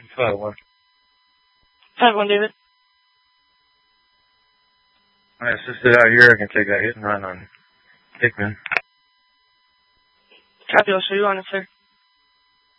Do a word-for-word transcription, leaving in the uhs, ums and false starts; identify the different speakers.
Speaker 1: five one.
Speaker 2: five one, David.
Speaker 1: I assisted out here. I can take that hit and run on Hickman.
Speaker 2: Copy, I'll show you on it, sir.